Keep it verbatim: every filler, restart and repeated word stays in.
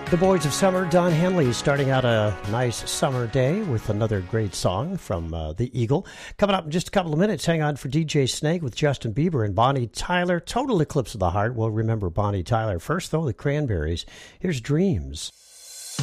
The Boys of Summer, Don Henley, starting out a nice summer day with another great song from uh, The Eagle. Coming up in just a couple of minutes, hang on for D J Snake with Justin Bieber and Bonnie Tyler. Total Eclipse of the Heart. We'll remember Bonnie Tyler. First, though, the Cranberries. Here's Dreams.